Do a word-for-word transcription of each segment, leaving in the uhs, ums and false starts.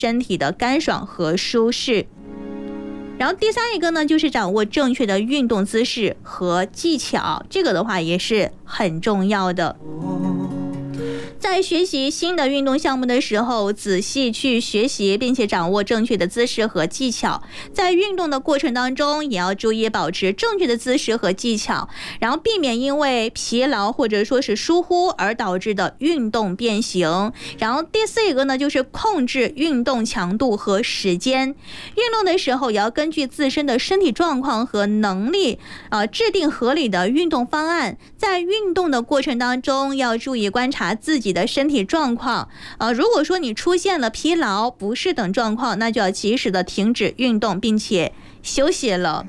身体的干爽和舒适。然后第三一个呢，就是掌握正确的运动姿势和技巧，这个的话也是很重要的。在学习新的运动项目的时候，仔细去学习并且掌握正确的姿势和技巧，在运动的过程当中也要注意保持正确的姿势和技巧，然后避免因为疲劳或者说是疏忽而导致的运动变形。然后第四一个呢，就是控制运动强度和时间，运动的时候也要根据自身的身体状况和能力呃，制定合理的运动方案。在运动的过程当中要注意观察自己的身体状况，呃，如果说你出现了疲劳、不适等状况，那就要及时的停止运动并且休息了。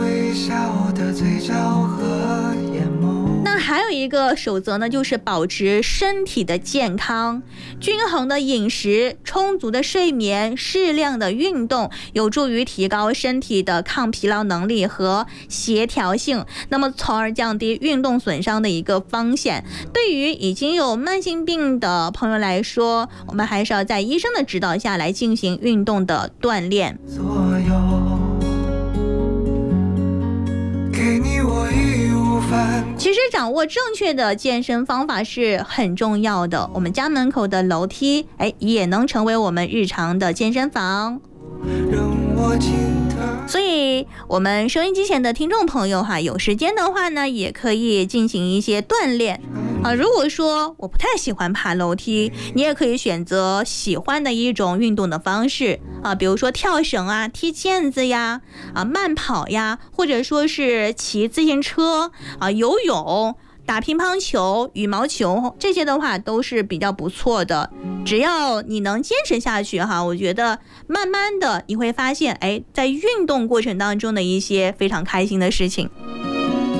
那还有一个守则呢，就是保持身体的健康，均衡的饮食、充足的睡眠、适量的运动，有助于提高身体的抗疲劳能力和协调性，那么从而降低运动损伤的一个风险。对于已经有慢性病的朋友来说，我们还是要在医生的指导下来进行运动的锻炼。给你我义无反顾。其实掌握正确的健身方法是很重要的，我们家门口的楼梯哎，也能成为我们日常的健身房。所以我们收音机前的听众朋友哈，有时间的话呢，也可以进行一些锻炼啊。如果说我不太喜欢爬楼梯，你也可以选择喜欢的一种运动的方式啊，比如说跳绳啊、踢毽子呀、啊慢跑呀，或者说是骑自行车啊、游泳、打乒乓球、羽毛球，这些的话都是比较不错的。只要你能坚持下去哈，我觉得慢慢的你会发现，哎，在运动过程当中的一些非常开心的事情。